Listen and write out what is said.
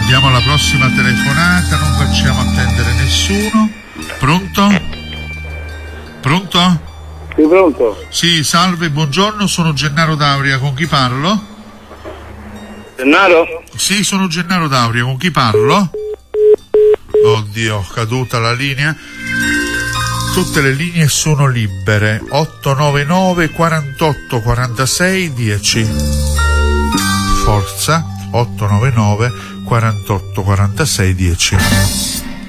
Andiamo alla prossima telefonata, non facciamo attendere nessuno. Pronto? Pronto? Sì, pronto? Sì, salve, buongiorno, sono Gennaro D'Auria, con chi parlo? Gennaro? Sì, sono Gennaro D'Auria, con chi parlo? Oddio, caduta la linea. Tutte le linee sono libere. 899 48 46 10. Forza, 899 48 46 10.